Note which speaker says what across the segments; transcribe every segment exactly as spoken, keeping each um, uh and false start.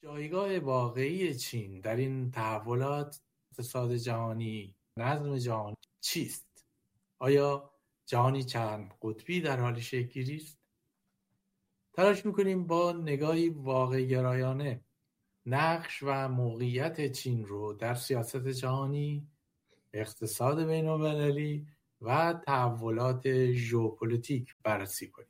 Speaker 1: جایگاه واقعی چین در این تحولات اقتصاد جهانی، نظم جهانی چیست؟ آیا جهانی چند قطبی در حال شکل‌گیری است؟ تلاش می‌کنیم با نگاهی واقع‌گرایانه نقش و موقعیت چین رو در سیاست جهانی، اقتصاد بین‌المللی و تحولات ژئوپلیتیک بررسی کنیم.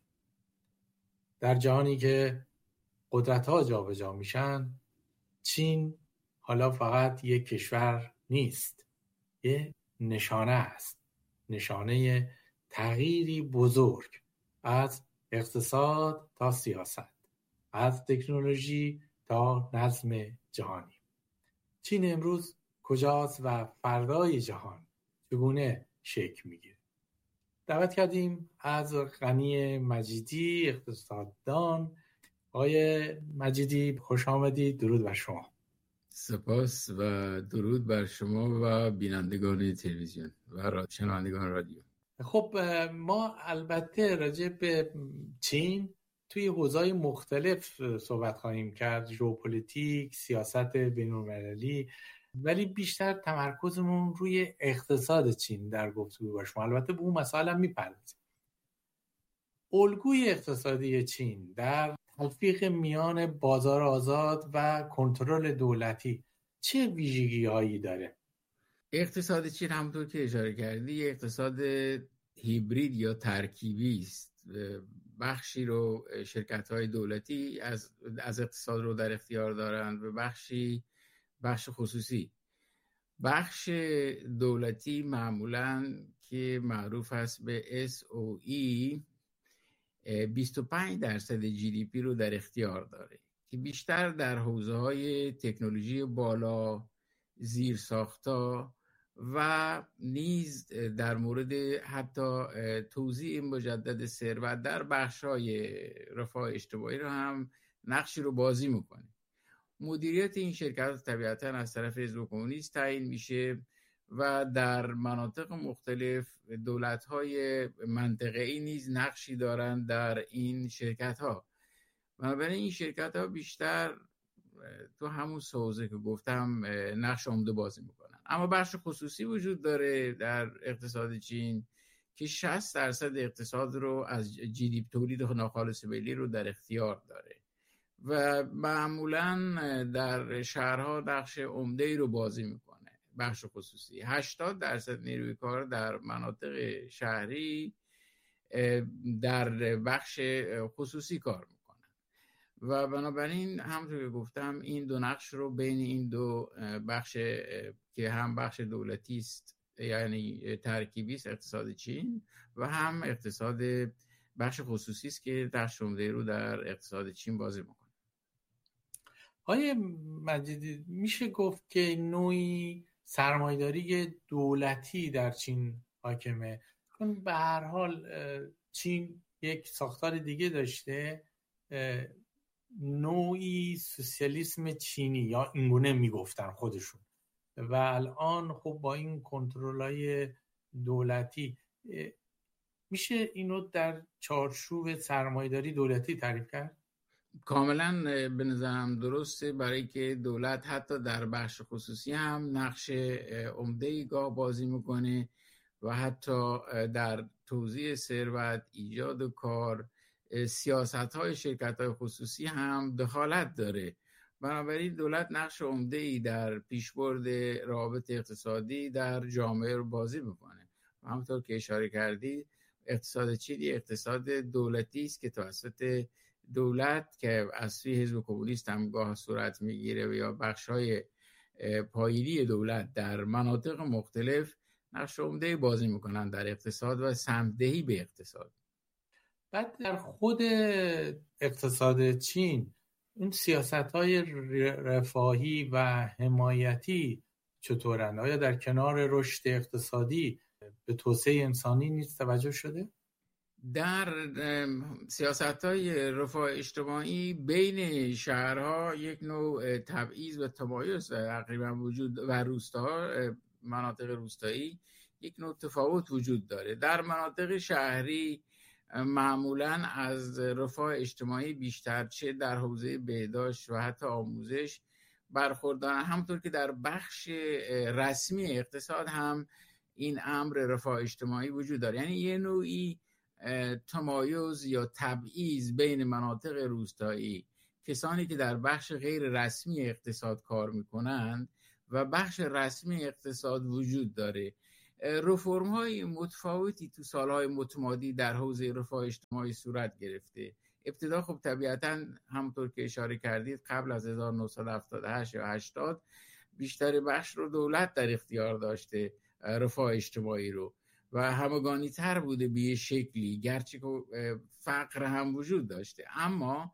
Speaker 1: در جهانی که قدرت‌ها جابجا میشن، چین حالا فقط یک کشور نیست، یک نشانه است. نشانه تغییری بزرگ از اقتصاد تا سیاست، از تکنولوژی تا نظم جهانی. چین امروز کجاست و فردای جهان چگونه شکل میگیره؟ دعوت کردیم از غنی مجیدی، اقتصاددان. آقای مجیدی خوش آمدید. درود بر شما.
Speaker 2: سپاس و درود بر شما و بینندگان تلویزیون و شنوندگان رادیو.
Speaker 1: خب ما البته راجع به چین توی حوزه‌های مختلف صحبت خواهیم کرد، ژئوپلیتیک، سیاست بین‌المللی، ولی بیشتر تمرکزمون روی اقتصاد چین در گفتگو باشه. البته به اون مسائل هم میپردازیم. الگوی اقتصادی چین در تلفیق میان بازار آزاد و کنترل دولتی چه ویژگی‌هایی داره؟
Speaker 2: اقتصاد چین همونطور که اشاره کردی اقتصاد هیبرید یا ترکیبی است. بخشی رو شرکت‌های دولتی از از اقتصاد رو در اختیار دارند و بخشی بخش خصوصی. بخش دولتی معمولاً که معروف است به اس او ای بیست و پنج درصد جی دی پی رو در اختیار داره که بیشتر در حوزه‌های تکنولوژی بالا، زیرساخت‌ها و نیز در مورد حتی توزیع مجدد ثروت در بخش‌های رفاه اجتماعی رو هم نقشی رو بازی میکنه. مدیریت این شرکت طبیعتاً از طرف حزب کمونیست تعیین میشه و در مناطق مختلف دولت‌های منطقه‌ای نیز نقشی دارند در این شرکت‌ها. بنابراین این شرکت‌ها بیشتر تو همون حوزه که گفتم نقش عمده بازی میکنن. اما بخش خصوصی وجود داره در اقتصاد چین که شصت درصد اقتصاد رو از جی دی پی تولید ناخالص ملی رو در اختیار داره و معمولاً در شهرها نقش عمده‌ای رو بازی میکنه. بخش خصوصی هشتاد درصد نیروی کار در مناطق شهری در بخش خصوصی کار میکنن و بنابراین همونطور که گفتم این دو نقش رو بین این دو بخش که هم بخش دولتی است یعنی ترکیبی است اقتصاد چین و هم اقتصاد بخش خصوصی است که نقش عمده رو در اقتصاد چین بازی میکنه.
Speaker 1: آقای مجیدی میشه گفت که نوعی سرمایه‌داری دولتی در چین حاکمه؟ چون به هر حال چین یک ساختار دیگه داشته، نوعی سوسیالیسم چینی یا اینگونه میگفتن خودشون، و الان خب با این کنترل‌های دولتی میشه اینو در چارچوب سرمایه‌داری دولتی تعریف کرد؟
Speaker 2: کاملا به نظرم درسته، برای که دولت حتی در بخش خصوصی هم نقش عمده‌ای گاه بازی میکنه و حتی در توزیع ثروت، ایجاد کار، سیاست‌های شرکت‌های خصوصی هم دخالت داره. بنابراین دولت نقش عمده‌ای در پیشبرد روابط اقتصادی در جامعه رو بازی میکنه. و همونطور که اشاره کردی اقتصاد چینی اقتصاد دولتی است که توسط دولت که از سوی حزب کمونیست هم گاه صورت میگیره و یا بخش‌های پایینی دولت در مناطق مختلف نقش عمده‌ای بازی میکنن در اقتصاد و سمت‌دهی به اقتصاد.
Speaker 1: بعد در خود اقتصاد چین این سیاست‌های رفاهی و حمایتی چطورند؟ آیا در کنار رشد اقتصادی به توسعه انسانی نیز توجه شده؟
Speaker 2: در سیاست‌های رفاه اجتماعی بین شهرها یک نوع تبعیض و تمایز تقریبا وجود و روستاها، مناطق روستایی یک نوع تفاوت وجود داره. در مناطق شهری معمولاً از رفاه اجتماعی بیشتر چه در حوزه بهداشت و حتی آموزش برخوردارن. همونطور که در بخش رسمی اقتصاد هم این امر رفاه اجتماعی وجود داره. یعنی یه نوعی تمایز یا تبعیض بین مناطق روستایی، کسانی که در بخش غیر رسمی اقتصاد کار میکنند و بخش رسمی اقتصاد وجود داره. رفرم های متفاوتی تو سالهای متمادی در حوزه رفاه اجتماعی صورت گرفته. ابتدا خب طبیعتاً همونطور که اشاره کردید قبل از هزار و نهصد و هفتاد و هشت یا هشتاد بیشتر بخش رو دولت در اختیار داشته، رفاه اجتماعی رو، و همگانی تر بوده به یه شکلی، گرچه که فقر هم وجود داشته. اما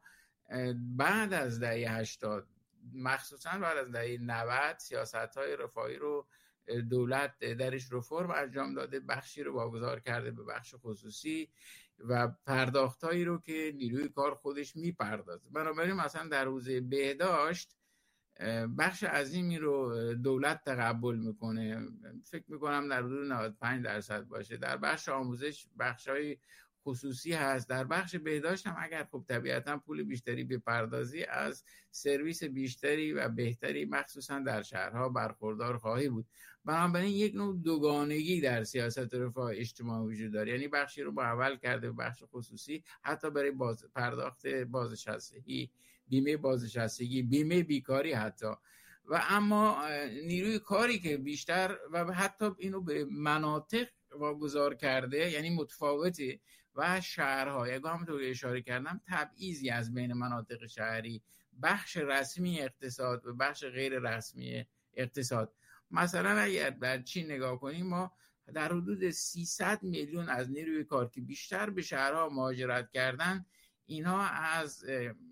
Speaker 2: بعد از دهه هشتاد، مخصوصا بعد از دهه نود، سیاست‌های رفاهی رو دولت درش رفرم انجام داده، بخشی رو واگذار کرده به بخش خصوصی و پرداختایی رو که نیروی کار خودش میپردازه. بنابراین مثلا در حوزه بهداشت بخش عظیمی رو دولت تقبل میکنه، فکر میکنم در حدود نود و پنج درصد باشه. در بخش آموزش بخشای خصوصی هست. در بخش بهداشت هم اگر خب طبیعتا پول بیشتری بپردازی از سرویس بیشتری و بهتری مخصوصا در شهرها برخوردار خواهی بود. بنابراین یک نوع دوگانگی در سیاست رفاه اجتماعی وجود داره، یعنی بخشی رو محول کرده به بخش خصوصی، حتی برای باز پرداخت بازنشستگی، بیمه بازنشستگی، بیمه بیکاری حتی. و اما نیروی کاری که بیشتر و حتی اینو به مناطق واگذار کرده، یعنی متفاوته، و شهرها، یا همونطور اشاره کردم تبعیضی از بین مناطق شهری، بخش رسمی اقتصاد و بخش غیر رسمی اقتصاد. مثلا اگر در چین نگاه کنیم، ما در حدود سیصد میلیون از نیروی کار که بیشتر به شهرها مهاجرت کردن، اینها از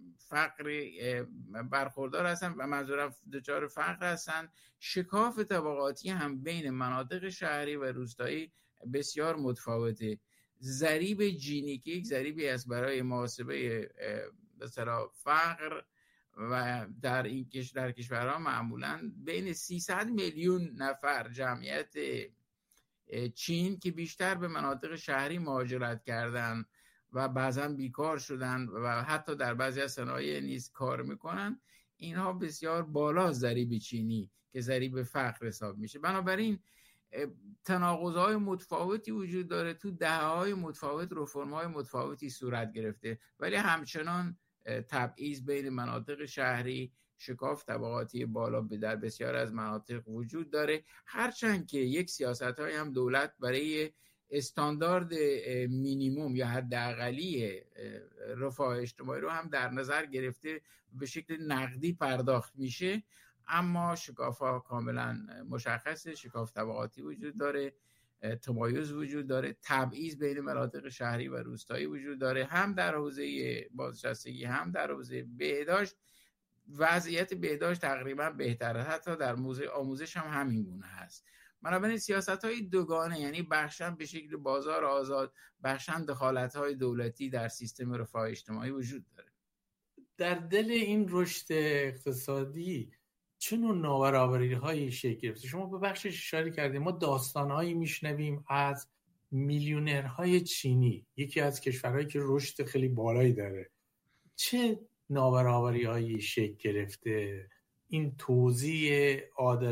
Speaker 2: فقر برخوردار هستن و منظورم دچار فقر هستن. شکاف طبقاتی هم بین مناطق شهری و روستایی بسیار متفاوته. ضریب جینی که یک ضریبی است برای محاسبه مثلا فقر و در این کشور در کشورها معمولاً بین سیصد میلیون نفر جمعیت چین که بیشتر به مناطق شهری مهاجرت کردن و بعضا بیکار شدن و حتی در بعضی از صنایع نیز کار میکنن، اینها بسیار بالا ضریب چینی که ضریب فقر حساب میشه. بنابراین تناقض‌های متفاوتی وجود داره، تو دهه‌های متفاوت رفرم‌های متفاوتی صورت گرفته، ولی همچنان تبعیض بین مناطق شهری، شکاف طبقاتی بالا در بسیار از مناطق وجود داره. هرچند که یک سیاست‌های هم دولت برای استاندارد مینیموم یا حداقلی رفاه اجتماعی رو هم در نظر گرفته، به شکل نقدی پرداخت میشه، اما شکاف‌ها کاملا مشخصه، شکاف طبقاتی وجود داره، تمایز وجود داره، تبعیض بین مناطق شهری و روستایی وجود داره، هم در حوزه بازنشستگی هم در حوزه بهداشت. وضعیت بهداشت تقریبا بهتره، حتی در حوزه آموزش هم همین گونه هست. بنابراین سیاست‌های دوگانه، یعنی بخشن به شکل بازار آزاد، بخشن دخالت‌های دولتی در سیستم رفاه اجتماعی وجود داره.
Speaker 1: در دل این رشد اقتصادی چه نوع نابرابری‌هایی شکل گرفته؟ شما به بخشش اشاره کردید. ما داستان‌هایی میشنویم از میلیونرهای چینی، یکی از کشورهایی که رشد خیلی بالایی داره. چه نابرابری‌هایی شکل گرفته؟ این توزیع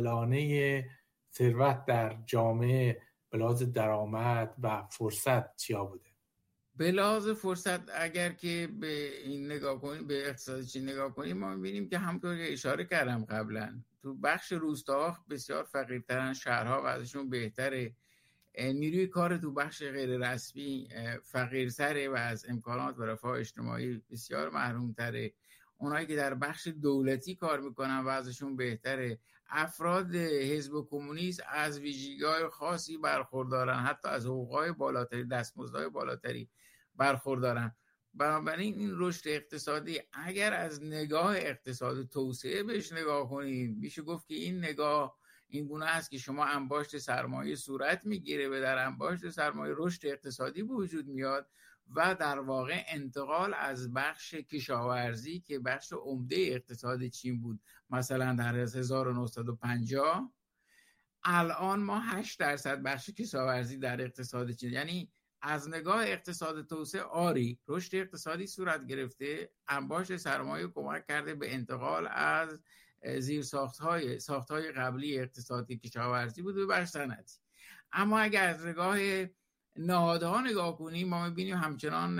Speaker 1: عادلانه ثروت در جامعه به لحاظ درآمد و فرصت چیا بوده؟
Speaker 2: به لحاظ فرصت اگر که به این نگاه کنیم، به اقتصاد چین نگاه کنیم، ما می‌بینیم که همونطور که اشاره کردم قبلا، تو بخش روستاها بسیار فقیرترن، شهرها وضعشون بهتره، نیروی کار تو بخش غیر رسمی فقیرتره و از امکانات و رفاه اجتماعی بسیار محرومتره. اونایی که در بخش دولتی کار میکنن وضعشون بهتره. افراد حزب کمونیست از ویژگی‌های خاصی برخوردارن، حتی از حقوق‌های بالاتری، دستمزدهای بالاتری برخوردارن. بنابراین این رشد اقتصادی اگر از نگاه اقتصاد توسعه بهش نگاه کنید، میشه گفت که این نگاه این گونه است که شما انباشت سرمایه صورت میگیره و در انباشت سرمایه رشد اقتصادی به وجود میاد و در واقع انتقال از بخش کشاورزی که بخش عمده اقتصاد چین بود مثلا در هزار و نهصد و پنجاه، الان ما هشت درصد بخش کشاورزی در اقتصاد چین، یعنی از نگاه اقتصاد توسعه آری رشد اقتصادی صورت گرفته، انباشت سرمایه کمک کرده به انتقال از زیر ساختهای ساختهای قبلی اقتصادی کشاورزی بود به بخش صنعتی. اما اگر از نگاه نهادها نگاه کنیم ما می‌بینیم همچنان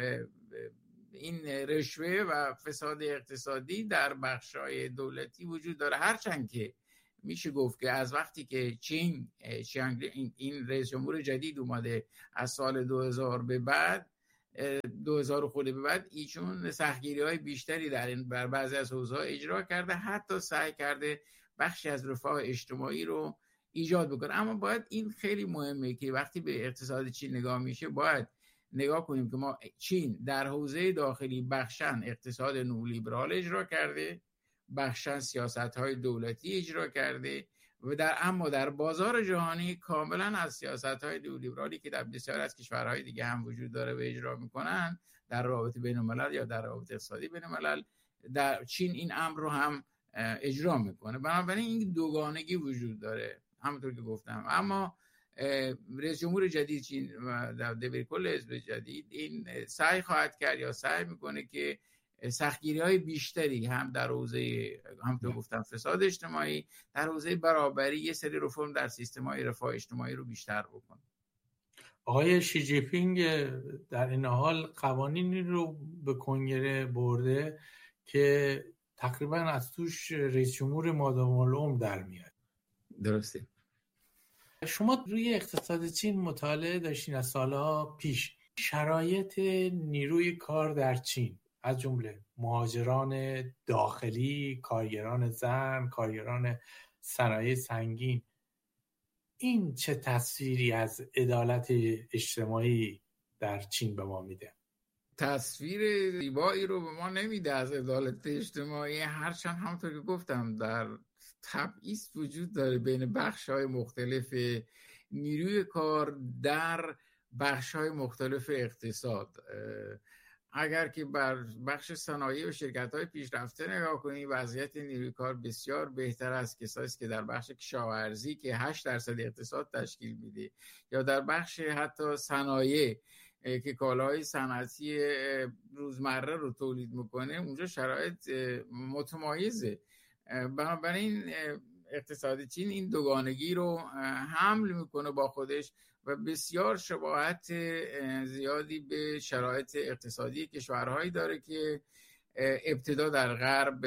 Speaker 2: این رشوه و فساد اقتصادی در بخش‌های دولتی وجود داره، هرچند که میشه گفت که از وقتی که چین این رئیس جمهور جدید اومده از سال دو هزار به بعد دو هزار خورده به بعد ایشون سختگیری‌های بیشتری در این بر بعضی از حوزه‌ها اجرا کرده، حتی سعی کرده بخشی از رفاه اجتماعی رو ایجاد بکنه. اما باید این خیلی مهمه که وقتی به اقتصاد چین نگاه میشه باید نگاه کنیم که ما چین در حوزه داخلی بخشن اقتصاد نولیبرال اجرا کرده، بخشن سیاست‌های دولتی اجرا کرده و در اما در بازار جهانی کاملا از سیاست‌های نولیبرالی که در بسیار از کشورهای دیگه هم وجود داره و اجرا میکنن در رابطه بین‌الملل یا در رابطه اقتصادی بین‌الملل، در چین این امر رو هم اجرا میکنه. بنابراین این دوگانگی وجود داره همونطور که گفتم. اما رئیس جمهور جدید چین و در دبیر کل حزب جدید این سعی خواهد کرد یا سعی میکنه که سختگیری‌های بیشتری هم در حوزه همونطور گفتم فساد اجتماعی، در حوزه برابری یه سری رفرم در سیستم‌های رفاه اجتماعی رو بیشتر بکنه.
Speaker 1: آقای شی جی پینگ در این حال قوانینی رو به کنگره برده که تقریبا از توش رئیس جمهور مادام العمر در میاد.
Speaker 2: درسته.
Speaker 1: شما روی اقتصاد چین مطالعه داشتین از سالها پیش. شرایط نیروی کار در چین از جمله مهاجران داخلی، کارگران زن، کارگران صنایع سنگین، این چه تصویری از عدالت اجتماعی در چین به ما میده؟
Speaker 2: تصویر زیبایی رو به ما نمیده از عدالت اجتماعی، هرچند همونطور که گفتم در تبعیض وجود داره بین بخش‌های مختلف نیروی کار در بخش‌های مختلف اقتصاد. اگر که بر بخش صنایع و شرکت‌های پیشرفته نگاه کنیم وضعیت نیروی کار بسیار بهتر از کسایی که در بخش کشاورزی که هشت درصد اقتصاد تشکیل میده یا در بخش حتی صنایع که کالاهای صنعتی روزمره رو تولید میکنه، اونجا شرایط متمایزه. بنابراین اقتصاد چین این دوگانگی رو حمل میکنه با خودش و بسیار شباهت زیادی به شرایط اقتصادی کشورهایی داره که ابتدا در غرب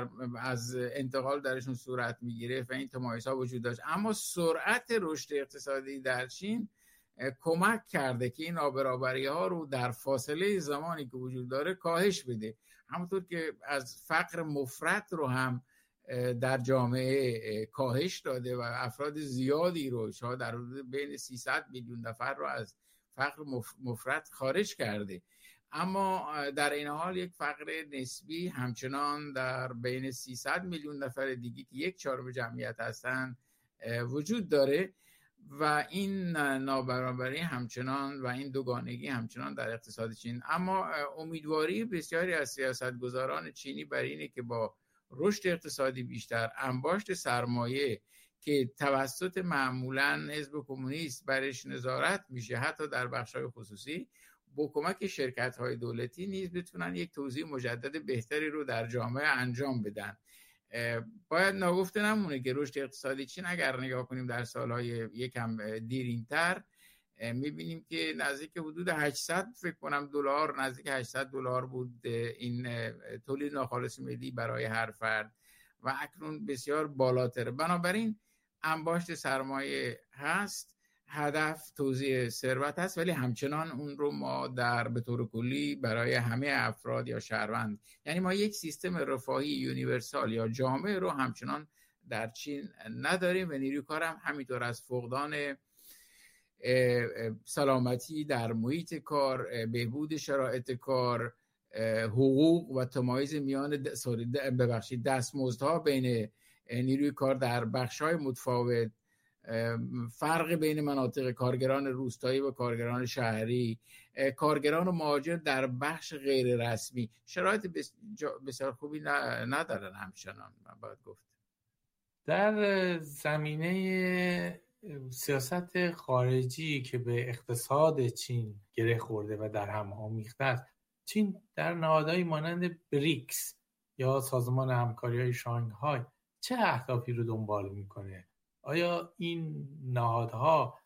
Speaker 2: از انتقال درشون صورت میگیره و این تمایزها وجود داشت. اما سرعت رشد اقتصادی در چین کمک کرده که این نابرابری ها رو در فاصله زمانی که وجود داره کاهش بده. همونطور که از فقر مفرط رو هم در جامعه کاهش داده و افراد زیادی رو شاید در حدود بین سیصد میلیون نفر رو از فقر مفرط خارج کرده. اما در این حال یک فقر نسبی همچنان در بین سیصد میلیون نفر دیگه که یک چهارم جمعیت هستن وجود داره و این نابرابری همچنان و این دوگانگی همچنان در اقتصاد چین. اما امیدواری بسیاری از سیاستگزاران چینی بر اینه که با رشد اقتصادی بیشتر، انباشت سرمایه که توسط معمولاً حزب کمونیست برش نظارت میشه حتی در بخش‌های خصوصی، با کمک شرکت‌های دولتی نیز بتونن یک توزیع مجدد بهتری رو در جامعه انجام بدن. باید ناگفته نمونه که رشد اقتصادی چین اگر نگاه کنیم در سالهای یکم دیرین‌تر میبینیم که نزدیک حدود هشتصد فکر کنم دلار نزدیک هشتصد دلار بود این تولید ناخالص ملی برای هر فرد و اکنون بسیار بالاتر. بنابراین انباشت سرمایه هست، هدف توزیع ثروت هست، ولی همچنان اون رو ما در به طور کلی برای همه افراد یا شهروند، یعنی ما یک سیستم رفاهی یونیورسال یا جامع رو همچنان در چین نداریم و نیروی کار هم همینطور از فقدان سلامتی در محیط کار، بهبود شرایط کار، حقوق و تمایز میان ببخشید دستمزدها بین نیروی کار در بخش‌های متفاوت، فرق بین مناطق کارگران روستایی و کارگران شهری، کارگران و مهاجر در بخش غیر رسمی، شرایط بسیار خوبی ندارن همچنان. من باید گفت
Speaker 1: در زمینه سیاست خارجی که به اقتصاد چین گره خورده و در هم آمیخته است، چین در نهادهایی مانند بریکس یا سازمان همکاری‌های شانگهای چه اهدافی رو دنبال میکنه؟ آیا این نهادها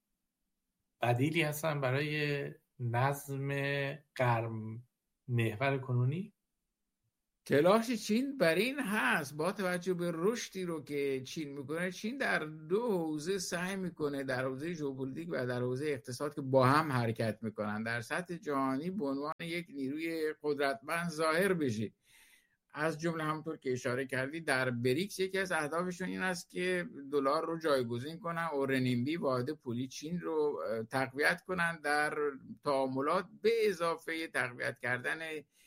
Speaker 1: بدیلی هستن برای نظم غرب محور کنونی؟
Speaker 2: تلاش چین بر این هست با توجه به رشدی رو که چین میکنه. چین در دو حوزه سعی میکنه، در حوزه ژئوپلیتیک و در حوزه اقتصاد، که با هم حرکت میکنن، در سطح جهانی به عنوان یک نیروی قدرتمند ظاهر بشه. از جمله همونطور که اشاره کردی در بریکس یکی از اهدافشون این است که دلار رو جایگزین کنن و رنینبی واحد پولی چین رو تقویت کنن در تعاملات، به اضافه تقویت کردن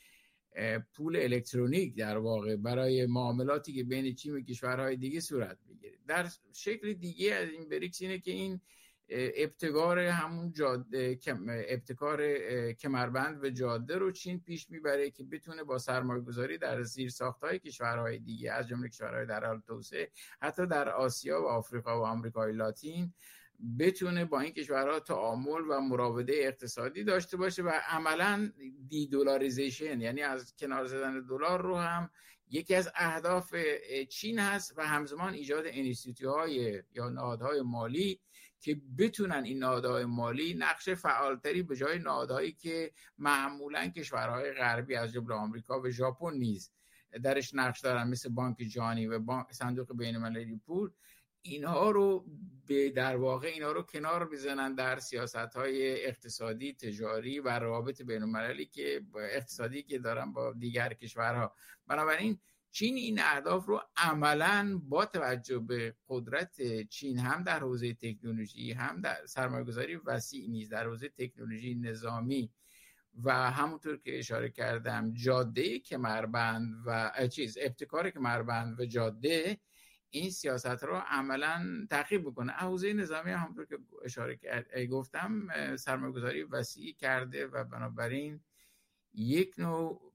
Speaker 2: پول الکترونیک در واقع برای معاملاتی که بین چین و کشورهای دیگه صورت میگیره. در شکل دیگه از این بریکس اینه که این ابتکار همون جاده ابتکار کمربند و جاده رو چین پیش میبره که بتونه با سرمایه‌گذاری در زیرساخت‌های کشورهای دیگه از جمله کشورهای در حال توسعه، حتی در آسیا و آفریقا و آمریکای لاتین، بتونه با این کشورها تعامل و مراوده اقتصادی داشته باشه و عملاً دی دلاریزیشن، یعنی از کنار زدن دلار رو هم یکی از اهداف چین هست و همزمان ایجاد انستیتوهای یا نهادهای مالی که بتونن این نهادهای مالی نقش فعالتری به جای نهادهایی که معمولاً کشورهای غربی از جمله آمریکا و ژاپن نیز درش نقش دارن، مثل بانک جهانی و بانک صندوق بین‌المللی پول، اینها رو به در واقع اینها رو کنار بزنن در سیاست‌های اقتصادی، تجاری و روابط بین‌المللی که اقتصادی که دارن با دیگر کشورها. بنابراین چین این اهداف رو عملاً با توجه به قدرت چین هم در حوزه تکنولوژی، هم در سرمایه‌گذاری وسیع نیز در حوزه تکنولوژی نظامی و همونطور که اشاره کردم جاده کمربند و چیز ابتکار کمربند و جاده، این سیاست رو عملاً تعقیب بکنه. حوزه نظامی همونطور که اشاره کرد گفتم سرمایه‌گذاری وسیع کرده و بنابراین یک نوع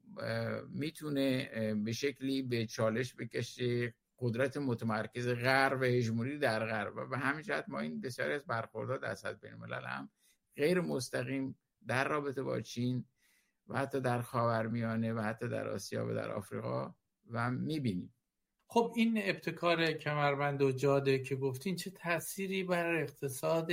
Speaker 2: میتونه به شکلی به چالش بکشه قدرت متمرکز غرب و هژمونی در غرب و به همین جهت ما این بسیاری از برخوردها در سطح بین‌الملل هم غیر مستقیم در رابطه با چین و حتی در خاورمیانه و حتی در آسیا و در آفریقا و میبینیم.
Speaker 1: خب این ابتکار کمربند و جاده که گفتین چه تأثیری بر اقتصاد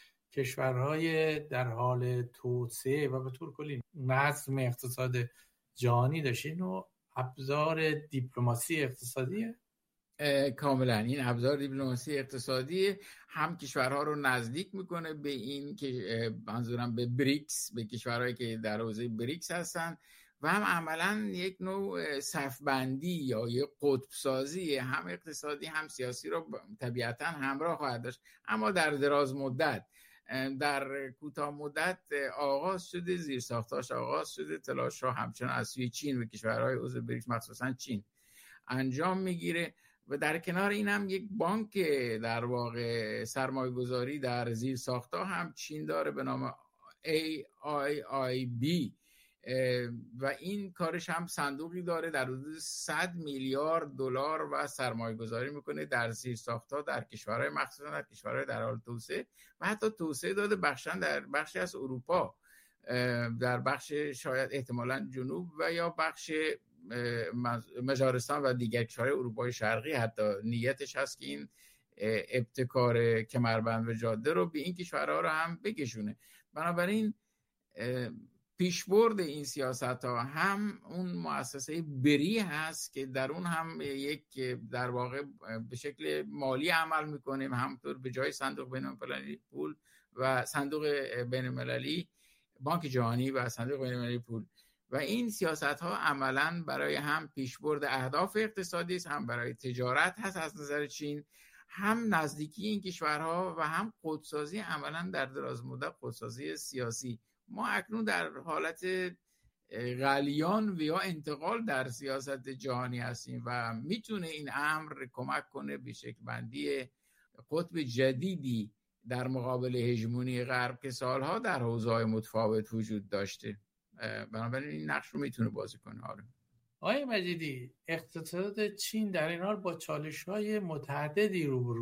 Speaker 1: کشورهای در حال توسعه و به طور کلی نظم اقتصاد جهانی داشته؟ اینو ابزار دیپلماسی اقتصادیه؟
Speaker 2: کاملا این ابزار دیپلماسی اقتصادی هم کشورها رو نزدیک میکنه به این که منظورم به بریکس، به کشورهایی که در حوزه بریکس هستن و هم عملا یک نوع صفبندی یا یک قطب سازی هم اقتصادی هم سیاسی رو طبیعتا همراه خواهد داشت. اما در دراز مدت، در کوتاه مدت آغاز شده زیرساختاش آغاز شده تلاش‌ها همچنان از سوی چین و کشورهای عضو بریکس مخصوصا چین انجام میگیره و در کنار این هم یک بانک در واقع سرمایه‌گذاری در زیرساخت‌ها هم چین داره به نام ای آی آی بی و این کارش هم صندوقی داره در حدود صد میلیارد دلار و سرمایه گذاری میکنه در زیرساخت‌ها در کشورهای مخصوصا در کشورهای در حال توسعه و حتی توسعه داده بخشن در بخشی از اروپا، در بخش شاید احتمالاً جنوب و یا بخش مجارستان و دیگر کشورهای اروپای شرقی حتی نیتش هست که این ابتکار کمربند و جاده رو به این کشورها رو هم بکشونه. بنابراین پیشبرد این سیاست ها هم اون مؤسسه بری هست که در اون هم یک در واقع به شکل مالی عمل میکنیم، همونطور به جای صندوق بین‌المللی پول و صندوق بین‌المللی بانک جهانی و صندوق بین‌المللی پول و این سیاست ها عملاً برای هم پیشبرد اهداف اقتصادی است، هم برای تجارت هست از نظر چین، هم نزدیکی این کشورها و هم قدسازی عملاً در دراز مدت قدسازی سیاسی. ما اکنون در حالت غلیان و یا انتقال در سیاست جهانی هستیم و میتونه این امر کمک کنه به شکل بندی قطب جدیدی در مقابل هژمونی غرب که سالها در حوزه‌های متفاوت وجود داشته. بنابراین این نقش رو میتونه بازی کنه. آره
Speaker 1: آقای مجیدی، اقتصاد چین در این حال با چالش‌های متعددی روبروست.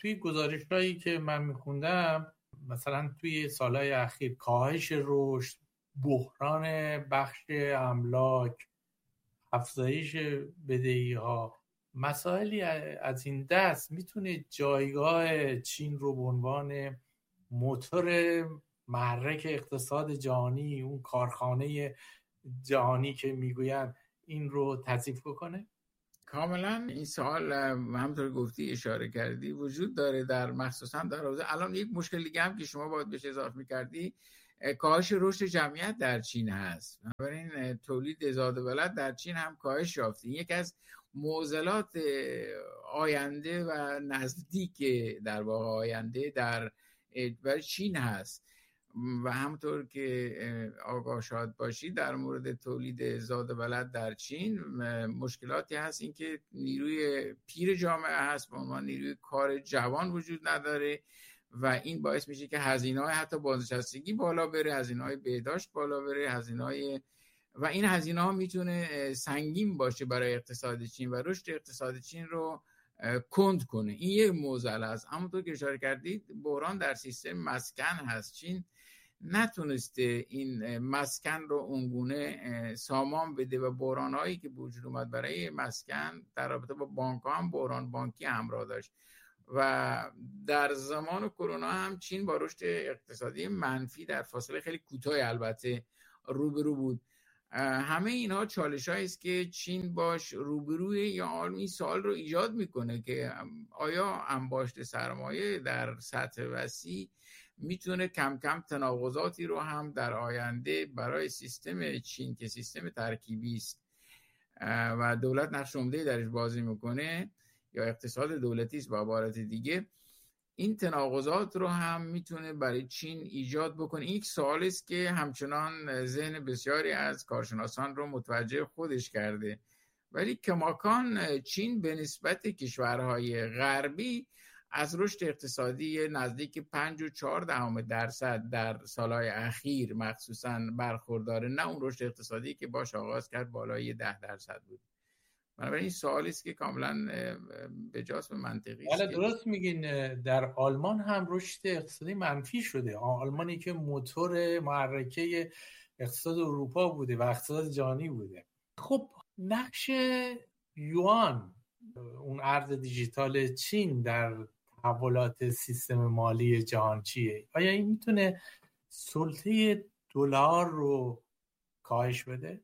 Speaker 1: توی گزارش‌هایی که من می‌خوندم مثلا توی سالهای اخیر کاهش رشد، بحران بخش املاک، افزایش بدهی‌ها، مسائلی از این دست میتونه جایگاه چین رو به عنوان موتور محرک اقتصاد جهانی، اون کارخانه جهانی که میگوین، این رو تضعیف بکنه؟
Speaker 2: کاملا این سوال همونطور گفتی اشاره کردی وجود داره، در مخصوصا در حوزه الان یک مشکل دیگه هم که شما باید بهش اضافه می‌کردی کاهش رشد جمعیت در چین هست. بنابراین تولید زادولد در چین هم کاهش یافته. این یکی از معضلات آینده و نزدیک در واقع آینده در برای چین هست. و همونطور که آگاه شاد باشید در مورد تولید زادولد در چین مشکلاتی هست، این که نیروی پیر جامعه هست به عنوان نیروی کار جوان وجود نداره و این باعث میشه که هزینه‌های حتی بازنشستگی بالا بره، هزینه‌های بهداشت بالا بره، هزینه‌های و این هزینه‌ها میتونه سنگین باشه برای اقتصاد چین و رشد اقتصاد چین رو کند کنه. این یک معضل است. همونطور که اشاره کردید بحران در سیستم مسکن هست. چین نتونسته این مسکن رو اونگونه سامان بده و بحران‌هایی که وجود اومد برای مسکن در رابطه با بانک‌ها هم بحران بانکی همراه داشت و در زمان کرونا هم چین با رشد اقتصادی منفی در فاصله خیلی کوتاه البته روبرو بود. همه اینها چالش‌هایی است که چین باش روبروی یا این سوال رو ایجاد میکنه که آیا انباشت سرمایه در سطح وسیع میتونه کم کم تناقضاتی رو هم در آینده برای سیستم چین که سیستم ترکیبی است و دولت نقش عمده‌ای درش بازی میکنه یا اقتصاد دولتی است با عبارت دیگه، این تناقضات رو هم میتونه برای چین ایجاد بکنه. این یک سوال است که همچنان ذهن بسیاری از کارشناسان رو متوجه خودش کرده، ولی کماکان چین به نسبت کشورهای غربی از رشد اقتصادی نزدیک پنج و چهار دهم درصد در سالهای اخیر مخصوصاً برخورداره، نه اون رشد اقتصادی که باش آغاز کرد بالای ده درصد بود. بنابراین این سوالی است که کاملا بجاست و منطقی است.
Speaker 1: بله درست میگین. در آلمان هم رشد اقتصادی منفی شده. آلمانی که موتور محرکه اقتصاد اروپا بوده و اقتصاد جهانی بوده. خب نقش یوان، اون ارز دیجیتال چین در تحولات سیستم مالی جهان چیه؟ آیا این میتونه سلطه دلار رو کاهش بده؟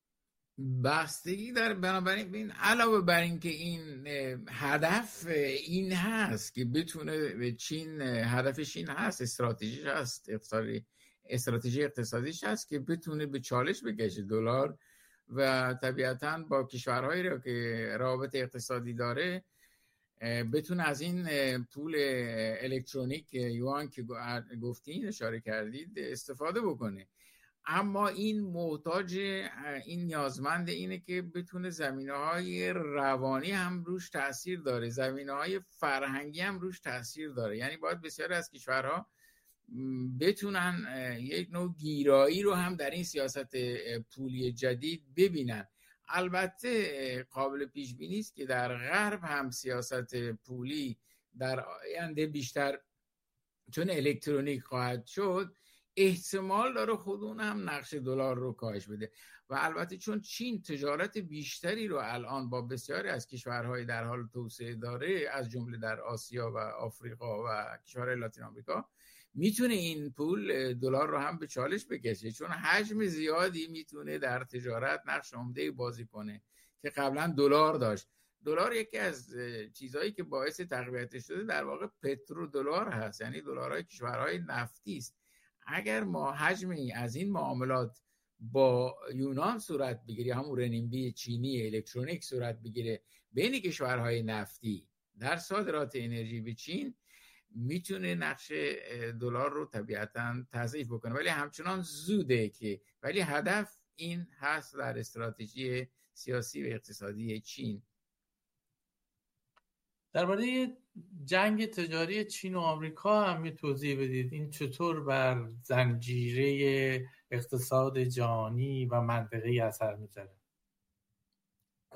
Speaker 2: بستگی در بنابراین این علاوه بر این که این هدف این هست که بتونه به چین، هدفش این هست، استراتژیش هست، اقتصادی استراتژی اقتصادیش هست که بتونه به چالش بکشه دلار و طبیعتاً با کشورهایی رو که رابط اقتصادی داره بتونه از این پول الکترونیک یوان که گفتین اشاره کردید استفاده بکنه. اما این محتاج، این نیازمند اینه که بتونه زمینه‌های روانی هم روش تأثیر داره، زمینه‌های فرهنگی هم روش تأثیر داره. یعنی باید بسیاری از کشورها بتونن یک نوع گیرایی رو هم در این سیاست پولی جدید ببینن. البته قابل پیش بینی است که در غرب هم سیاست پولی در آینده بیشتر چون الکترونیک خواهد شد احتمال داره خود اون هم نقش دلار رو کاهش بده و البته چون چین تجارت بیشتری رو الان با بسیاری از کشورهای در حال توسعه داره از جمله در آسیا و آفریقا و کشورهای لاتین آمریکا، میتونه این پول دلار رو هم به چالش بکشه چون حجم زیادی میتونه در تجارت نقش عمده بازی کنه که قبلا دلار داشت. دلار یکی از چیزهایی که باعث تقویتش شده در واقع پترو دلار هست، یعنی دلارهای کشورهای نفتی است. اگر ما حجمی از این معاملات با یونان صورت بگیره، همون رنینبی چینی الکترونیک صورت بگیره بین کشورهای نفتی در صادرات انرژی به چین، میتونه نقش دلار رو طبیعتاً تضعیف بکنه، ولی همچنان زوده که ولی هدف این هست در استراتژی سیاسی و اقتصادی چین.
Speaker 1: درباره جنگ تجاری چین و آمریکا هم یه توضیح بدید. این چطور بر زنجیره اقتصاد جهانی و منطقه‌ای اثر میذاره؟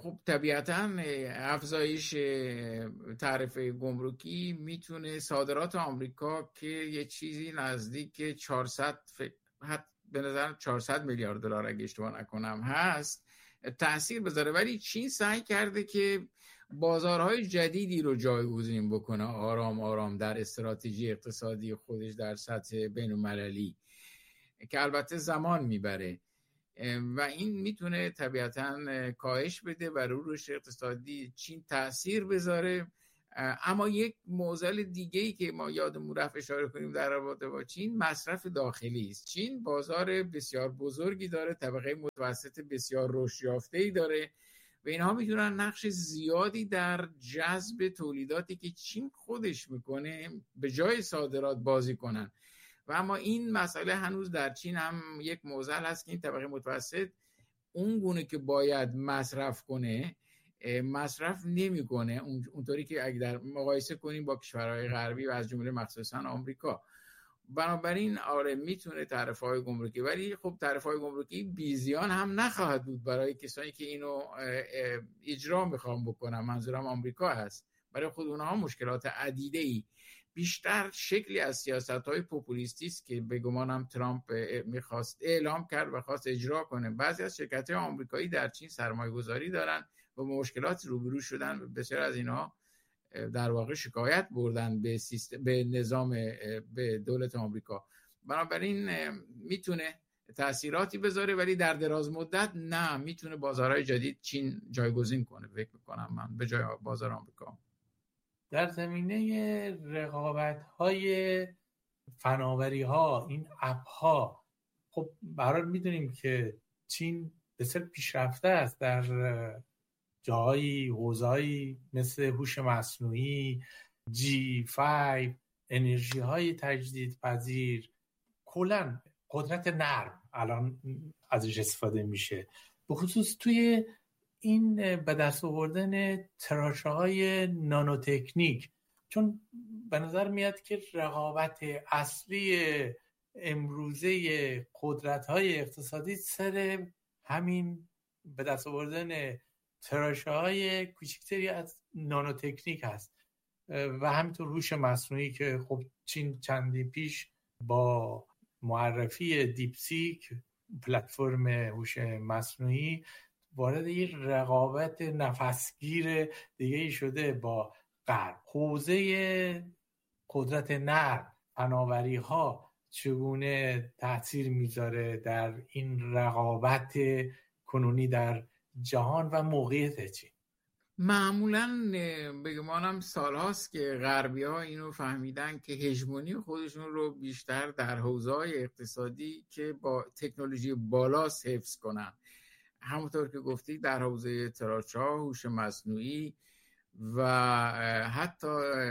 Speaker 2: خب طبیعتاً افزایش تعرفه گمرکی میتونه صادرات آمریکا که یه چیزی نزدیک چهارصد به نظر چهارصد میلیارد دلار اگه اشتباه نکنم هست تأثیر بذاره، ولی چین سعی کرده که بازارهای جدیدی رو جایگزین بکنه آرام آرام در استراتژی اقتصادی خودش در سطح بین‌المللی که البته زمان میبره و این میتونه طبیعتاً کاهش بده و رو رشد اقتصادی چین تأثیر بذاره. اما یک معضل دیگه‌ای که ما یادمون رفت اشاره کنیم در رابطه با چین مصرف داخلی است. چین بازار بسیار بزرگی داره، طبقه متوسط بسیار رشد یافته‌ای داره و اینها میتونن نقش زیادی در جذب تولیداتی که چین خودش میکنه به جای صادرات بازی کنن. و اما این مسئله هنوز در چین هم یک معضل هست که این طبقه متوسط اون گونه که باید مصرف کنه مصرف نمیکنه اونطوری که اگه در مقایسه کنیم با کشورهای غربی و از جمله مخصوصا آمریکا. بنابراین آره میتونه تعرفه‌های گمرکی، ولی خب تعرفه‌های گمرکی بیزیان هم نخواهد بود برای کسانی که اینو اجرا میخوام بکنن، منظورم آمریکا هست. برای خود اونها مشکلات عدیده‌ای بیشتر شکلی از سیاست‌های پوپولیستی است که به گمانم ترامپ میخواست اعلام کرد و خواست اجرا کنه. بعضی از شرکت‌های آمریکایی در چین سرمایه‌گذاری دارن و مشکلات روبرو شدن. بسیار از اینها در واقع شکایت بردن به سیستم، به نظام، به دولت آمریکا. بنابراین میتونه تأثیراتی بذاره، ولی در دراز مدت نه، میتونه بازارهای جدید چین جایگزین کنه فکر میکنم من به جای بازار آمریکا.
Speaker 1: در زمینه رقابت‌های فناوری‌ها، این اپ‌ها، خب برای میدونیم که چین بسیار پیشرفته است در جاهای حوزه‌ای مثل هوش مصنوعی، جی پنج، انرژی های تجدیدپذیر، کلاً قدرت نرم الان ازش استفاده میشه، به خصوص توی این به دست آوردن تراشه های نانوتکنیک. چون به نظر میاد که رقابت اصلی امروزه قدرت های اقتصادی سر همین به دست آوردن تراشه های کوچکتری از نانوتکنیک هست و همینطور هوش مصنوعی که خب چین چندی پیش با معرفی دیپسیک، پلتفرم هوش مصنوعی، وارد یک رقابت نفسگیر دیگه شده با غرب. حوزه قدرت نرم، فناوری ها چگونه تاثیر میذاره در این رقابت کنونی در جهان و موقعیت چین؟
Speaker 2: معمولاً بگمانم سال هاست که غربی ها اینو فهمیدن که هژمونی خودشون رو بیشتر در حوزه‌های اقتصادی که با تکنولوژی بالا حفظ کنن. همونطور که گفتی در حوزه تراچا، هوش مصنوعی و حتی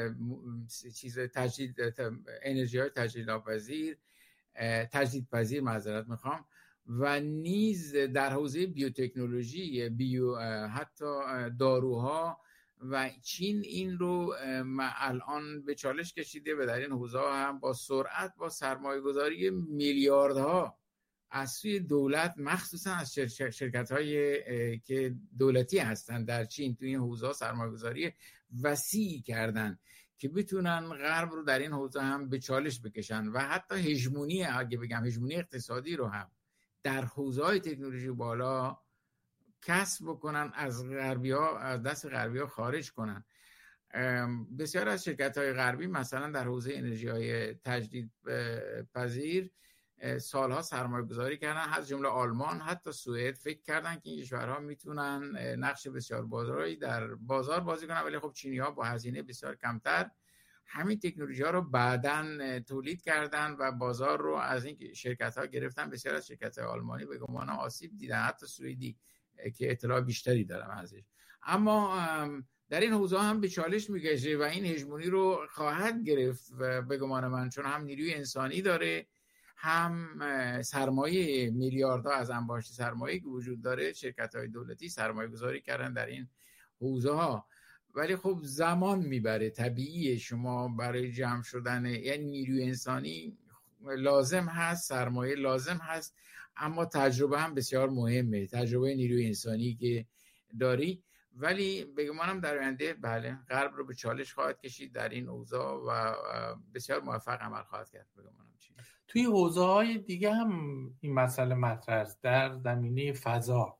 Speaker 2: چیز تجدید انرژی های تجدیدپذیر تجدیدپذیر معذرت میخوام و نیز در حوزه بیوتکنولوژی، بیو حتی داروها. و چین این رو الان به چالش کشیده و در این حوزه هم با سرعت با سرمایه گذاری میلیاردها از سوی دولت، مخصوصا از شرکت های که دولتی هستن در چین، تو این حوزه سرمایه گذاری وسیعی کردن که بتونن غرب رو در این حوزه هم به چالش بکشن و حتی هژمونی، اگه بگم هژمونی اقتصادی رو هم در حوزه‌های تکنولوژی بالا کسب بکنن، از غربی‌ها، از دست غربی‌ها خارج کنن. بسیار از شرکت‌های غربی مثلا در حوزه انرژی‌های تجدیدپذیر سالها سرمایه گذاری کردن، از جمله آلمان، حتی سوئد، فکر کردن که این کشورها میتونن نقش بسیار بازاری در بازار بازی کنن، ولی خب چینی‌ها با هزینه بسیار کمتر همین تکنولوژی ها رو بعداً تولید کردن و بازار رو از این شرکت ها گرفتن. بسیار از شرکت های آلمانی به گمان آسیب دیدن، حتی سوئدی که اطلاع بیشتری دارم ازش. اما در این حوزه هم به چالش میکشه و این هژمونی رو خواهد گرفت به گمان من، چون هم نیروی انسانی داره، هم سرمایه میلیاردها از انباشت سرمایه که وجود داره. شرکت های دولتی سرمایه گذاری کردن در این حوزه ها، ولی خب زمان میبره. طبیعیه شما برای جمع شدن یعنی نیروی انسانی لازم هست، سرمایه لازم هست، اما تجربه هم بسیار مهمه. تجربه نیروی انسانی که داری، ولی بگمانم در آینده بله غرب رو به چالش خواهد کشید در این اوضاع و بسیار موفق عمل خواهد کرد. بگمانم چی
Speaker 1: توی حوزه‌های دیگه هم این مسئله مطرح است، در زمینه فضا.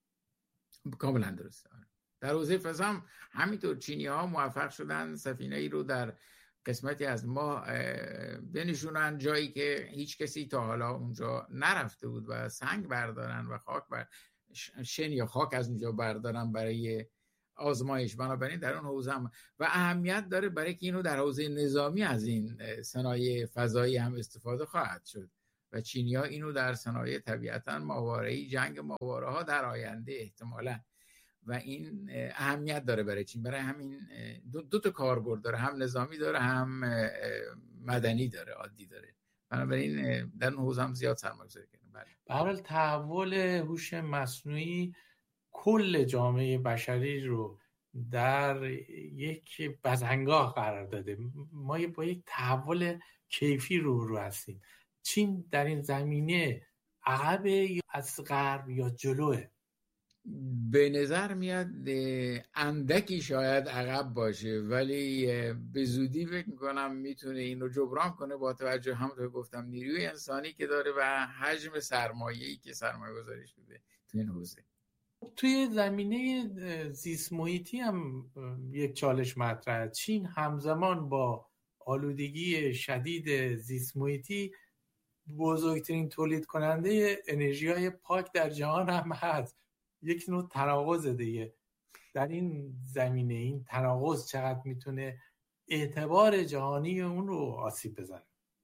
Speaker 2: کاملا درسته. در حوزه فضا هم همینطور چینی‌ها موفق شدن سفینه ای رو در قسمتی از ماه بنشونن، جایی که هیچ کسی تا حالا اونجا نرفته بود و سنگ بردارن و خاک بر شن یا خاک از اونجا بردارن برای آزمایش. بنابراین در اون حوزه هم و اهمیت داره برای که اینو در حوزه نظامی از این صنایع فضایی هم استفاده خواهد شد و چینی‌ها اینو در صنایع طبیعتاً ماورایی جنگ ماوره‌ها در آینده احتمالاً و این اهمیت داره برای چین. برای همین دو, دو تا کاربرد داره، هم نظامی داره هم مدنی داره، عادی داره. بنابراین در اون حوزه هم زیاد سرمایه‌گذاری کنیم. بله.
Speaker 1: به هر حال تحول هوش مصنوعی کل جامعه بشری رو در یک بزنگاه قرار داده. ما با یک تحول کیفی رو رو هستیم. چین در این زمینه عقب از غرب یا جلوه؟
Speaker 2: به نظر میاد اندکی شاید عقب باشه، ولی به زودی فکر میکنم میتونه این رو جبران کنه با توجه همونطور گفتم نیروی انسانی که داره و حجم سرمایه‌ای که سرمایه گذاری شده تو این حوزه.
Speaker 1: توی زمینه زیست محیطی هم یک چالش مطرحه. چین همزمان با آلودگی شدید زیست محیطی بزرگترین تولید کننده انرژی های پاک در جهان هم هست. یک نوع تناقض دیگه. در این زمینه این تناقض چقدر میتونه اعتبار جهانی اون رو آسیب بزنه؟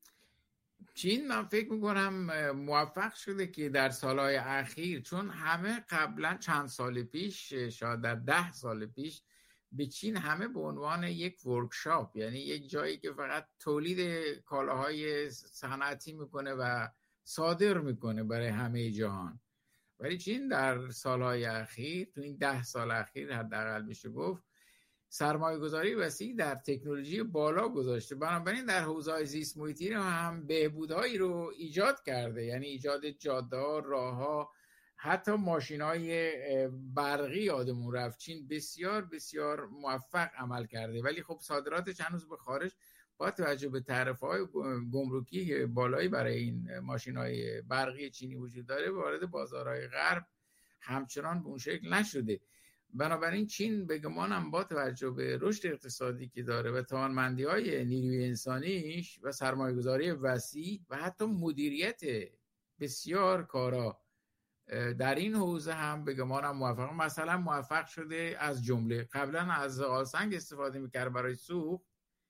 Speaker 2: چین من فکر میکنم موفق شده که در سالهای اخیر، چون همه قبلا چند سال پیش، شاید در ده سال پیش، به چین همه به عنوان یک ورکشاپ، یعنی یک جایی که فقط تولید کالاهای صنعتی میکنه و صادر میکنه برای همه جهان، ولی چین در سالهای اخیر، تو این ده سال اخیر حداقل میشه گفت، سرمایه گذاری وسیع در تکنولوژی بالا گذاشته. بنابراین در حوزه زیست محیطی هم بهبودهایی رو ایجاد کرده، یعنی ایجاد جاده‌ها، راه‌ها، حتی ماشین‌های برقی یادمون رفت. چین بسیار بسیار موفق عمل کرده، ولی خب صادراتش هنوز به خارج با توجه به تعرفه‌های گمرکی بالایی برای این ماشین‌های برقی چینی وجود داره، وارد بازارهای غرب همچنان به اون شکل نشده. بنابراین چین به گمانم با توجه به رشد اقتصادی که داره و توانمندی‌های نیروی انسانیش و سرمایه‌گذاری وسیع و حتی مدیریت بسیار کارا در این حوزه هم به گمانم موفق مثلا موفق شده. از جمله قبلا از زغال سنگ استفاده می‌کرد برای سوخت،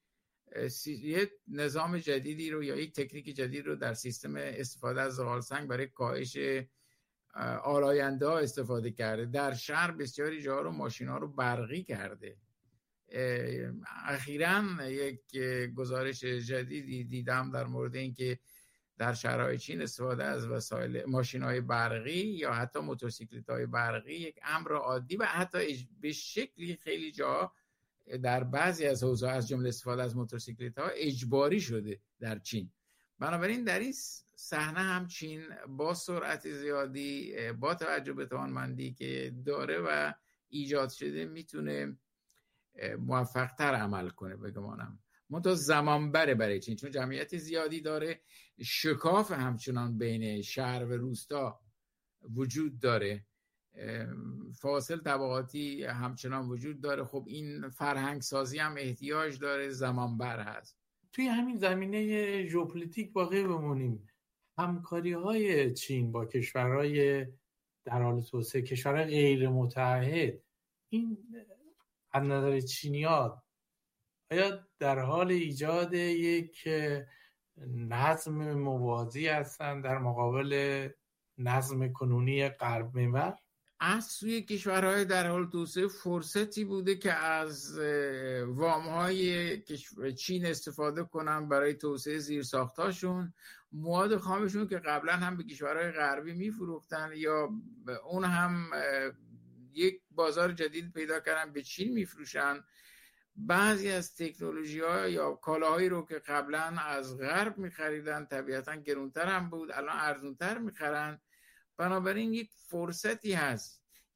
Speaker 2: یک نظام جدیدی رو یا یک تکنیک جدید رو در سیستم استفاده از زغال سنگ برای کاهش آلاینده ها استفاده کرده. در شهر بسیاری جاها رو ماشینا رو برقی کرده. اخیراً یک گزارش جدیدی دیدم در مورد این که در شهرهای چین استفاده از وسایل ماشین‌های برقی یا حتی موتورسیکلت‌های برقی یک امر عادی و حتی به شکلی خیلی جاها در بعضی از حوزه‌ها از جمله استفاده از موتورسیکلت‌ها اجباری شده در چین. بنابراین در این صحنه هم چین با سرعت زیادی با توجه به توانمندی که داره و ایجاد شده میتونه موفق‌تر عمل کنه. بگمانم منتها زمان بره برای چین، چون جمعیت زیادی داره، شکاف همچنان بین شهر و روستا وجود داره، فاصل طبقاتی همچنان وجود داره. خب این فرهنگ سازی هم احتیاج داره، زمان بر هست.
Speaker 1: توی همین زمینه ژئوپلیتیک باقی بمونیم. همکاری های چین با کشورهای در حال توسعه، کشورهای غیر متعهد، این از نظر چینی‌ها آیا در حال ایجاد یک نظم موازی هستن در مقابل نظم کنونی غرب محور؟
Speaker 2: از سوی کشورهای در حال توسعه فرصتی بوده که از وام‌های چین استفاده کنن برای توسعه زیرساختاشون، مواد خامشون که قبلا هم به کشورهای غربی میفروختن یا اون هم یک بازار جدید پیدا کردن به چین میفروشن. بعضی از تکنولوژی‌ها یا کالاهایی رو که قبلا از غرب می‌خریدن طبیعتاً گرانتر هم بود، الان ارزانتر می‌خرن. بنابراین یک فرصتی هست،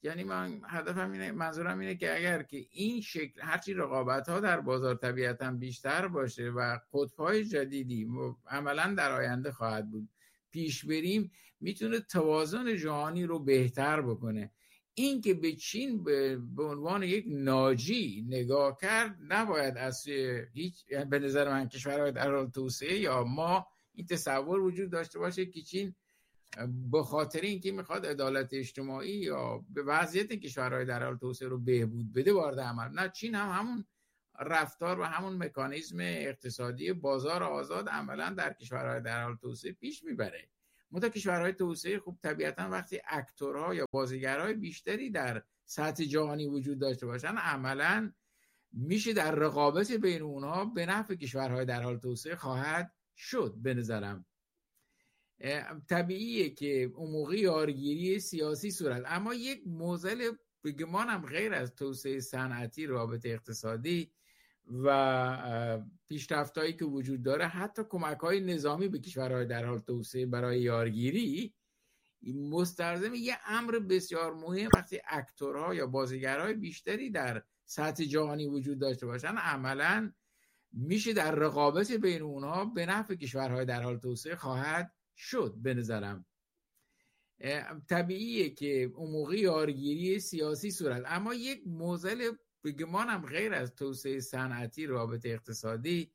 Speaker 2: یعنی من هدفم اینه، منظورم اینه که اگر که این شکل هرچی رقابت ها در بازار طبیعتاً بیشتر باشه و قطب‌های جدیدی عملاً در آینده خواهد بود پیش بریم، میتونه توازن جهانی رو بهتر بکنه. این که به چین به عنوان یک ناجی نگاه کرد نباید از هیچ، به نظر من کشورهای در حال توسعه یا ما این تصور وجود داشته باشه که چین به خاطر اینکه میخواد عدالت اجتماعی یا به وضعیت کشورهای در حال توسعه رو بهبود بده وارد عمل. نه، چین هم همون رفتار و همون مکانیزم اقتصادی بازار آزاد عملا در کشورهای در حال توسعه پیش میبره. منتها کشورهای توسعه خب طبیعتا وقتی اکتورها یا بازیگرهای بیشتری در سطح جهانی وجود داشته باشن عملا میشه در رقابت بین اونها به نفع کشورهای در حال توسعه خواهد شد. به نظرم طبیعیه که اون موقع یارگیری سیاسی صورت، اما یک معضل بگمان هم غیر از توسعه صنعتی، رابطه اقتصادی و پیشرفتایی که وجود داره، حتی کمک‌های نظامی به کشورهای در حال توسعه برای یارگیری مستلزم یه امر بسیار مهم وقتی اکتورها یا بازیگرهای بیشتری در سطح جهانی وجود داشته باشن عملاً میشه در رقابت بین اونها به نفع کشورهای در حال توسعه خواهد شد. به نظرم طبیعیه که اون موقع یارگیری سیاسی صورت، اما یک معضل بگمان هم غیر از توسعه صنعتی، رابطه اقتصادی